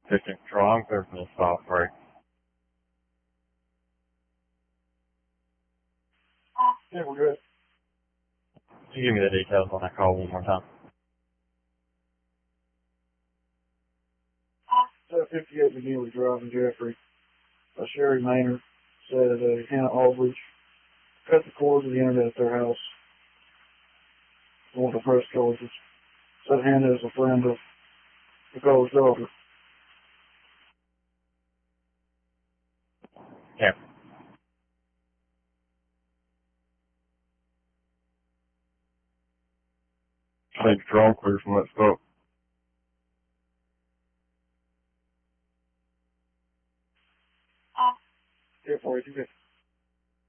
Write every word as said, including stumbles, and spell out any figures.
fifteen Control, I'm clear for the stop break. Yeah, we're good. Can you give me the details on that call one more time? seven fifty-eight McNeely Drive in Jeffrey. Uh, Sherry Maynard said uh, Hannah Aldridge cut the cord to the internet at their house. One of the press charges. Said Hannah is a friend of Nicole's daughter. Yeah. I think Control, I'm clear from that stop.